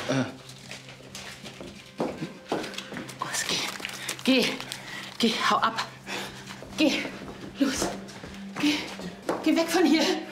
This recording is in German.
Los, geh, hau ab. Geh, los, geh weg von hier.